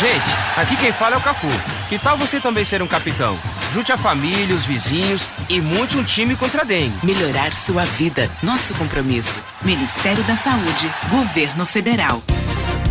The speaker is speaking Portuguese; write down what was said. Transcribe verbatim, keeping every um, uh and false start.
Gente, aqui quem fala é o Cafu. Que tal você também ser um capitão? Junte a família, os vizinhos e monte um time contra a dengue. Melhorar sua vida, nosso compromisso. Ministério da Saúde, Governo Federal.